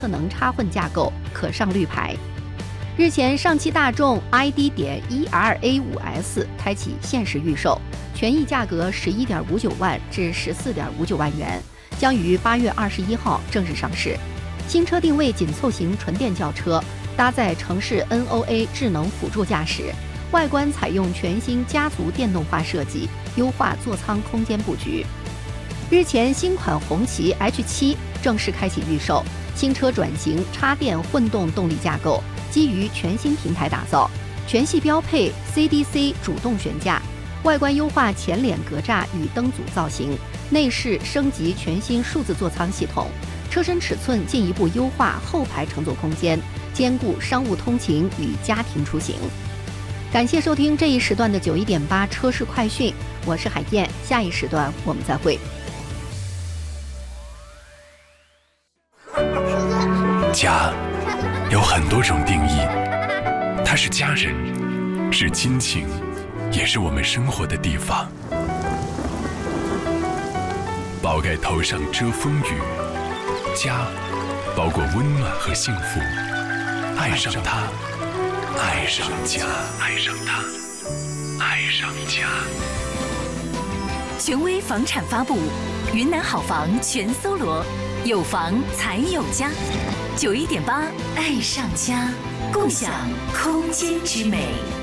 特能插混架构，可上绿牌。日前，上汽大众 ID.1RA5S 开启限时预售，权益价格11.59万至14.59万元，将于8月21号正式上市。新车定位紧凑型纯电轿车，搭载城市 NOA 智能辅助驾驶，外观采用全新家族电动化设计，优化座舱空间布局。日前，新款红旗 H7 正式开启预售，新车转型插电混动动力架构。基于全新平台打造，全系标配 CDC 主动悬架，外观优化前脸格栅与灯组造型，内饰升级全新数字座舱系统，车身尺寸进一步优化后排乘坐空间，兼顾商务通勤与家庭出行。感谢收听这一时段的91.8车市快讯，我是海燕，下一时段我们再会。 家有很多种定义，它是家人，是亲情，也是我们生活的地方。宝盖头上遮风雨，家包裹温暖和幸福。爱上它，爱上家，爱上它，爱上家。 权威房产发布，云南好房全搜罗，有房才有家。91.8，爱上家，共享空间之美。